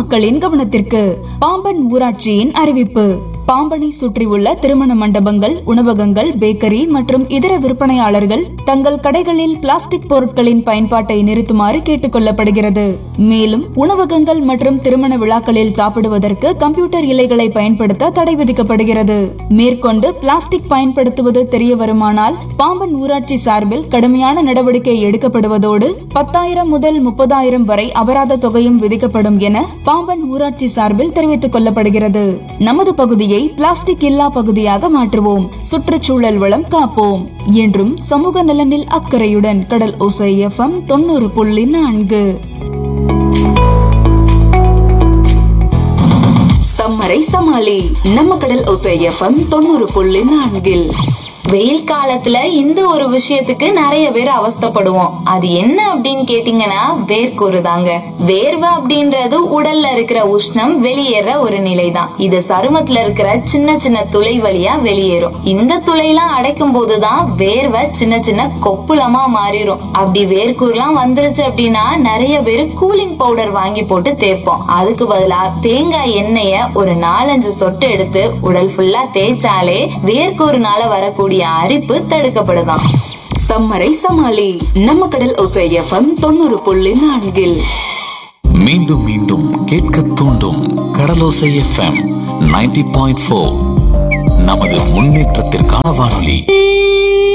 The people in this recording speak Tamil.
பொதுமக்களின் கவனத்திற்கு பாம்பன் ஊராட்சியின் அறிவிப்பு. பாம்பனை சுற்றியுள்ள திருமண மண்டபங்கள், உணவகங்கள், பேக்கரி மற்றும் இதர விற்பனையாளர்கள் தங்கள் கடைகளில் பிளாஸ்டிக் பொருட்களின் பயன்பாட்டை நிறுத்துமாறு கேட்டுக் கொள்ளப்படுகிறது. மேலும் உணவகங்கள் மற்றும் திருமண விழாக்களில் சாப்பிடுவதற்கு கம்ப்யூட்டர் இலைகளை பயன்படுத்த தடை விதிக்கப்படுகிறது. மேற்கொண்டு பிளாஸ்டிக் பயன்படுத்துவது தெரிய வருமானால் பாம்பன் ஊராட்சி சார்பில் கடுமையான நடவடிக்கை எடுக்கப்படுவதோடு 10,000 முதல் 30,000 வரை அபராத தொகையும் விதிக்கப்படும் என பாம்பன் ஊராட்சி சார்பில் தெரிவித்துக் கொள்ளப்படுகிறது. நமது பகுதியை பிளாஸ்டிக் இல்லா பகுதியாக மாற்றுவோம், சுற்றுச்சூழல் வளம் காப்போம் என்றும் சமூக நலனில் அக்கறையுடன் கடல் ஓசை FM 90.4. சம்மரை சமாளி நம்ம கடல் ஓசை FM 90.4. வெயில் காலத்துல இந்த ஒரு விஷயத்துக்கு நிறைய பேர் அவஸ்தைப்படுவோம். அது என்ன அப்படின்னு கேட்டீங்கன்னா வேர்க்கூறு தாங்க. வேர்வை அப்படின்றது உடல்ல இருக்கிற உஷ்ணம் வெளியேற ஒரு நிலைதான். இது சருமத்துல இருக்கிற சின்ன சின்ன துளை வழியா வெளியேறும். இந்த துளையெல்லாம் அடைக்கும் போதுதான் வேர்வை சின்ன சின்ன கொப்புளமா மாறிடும். அப்படி வேர்க்கூறுலாம் வந்துருச்சு அப்படின்னா நிறைய பேர் கூலிங் பவுடர் வாங்கி போட்டு தேய்ப்போம். அதுக்கு பதிலா தேங்காய் எண்ணெய ஒரு 4-5 சொட்டு எடுத்து உடல் ஃபுல்லா தேய்ச்சாலே வேர்க்கூறுனால வரக்கூடிய அரிப்பு தடுக்கப்படுதாம். சம்மரை சமாளி நம்ம கடல் ஓசை FM 90.4. மீண்டும் மீண்டும் கேட்க தூண்டும் கடலோசை FM 90.4. நமது முன்னேற்றத்திற்கான வானொலி.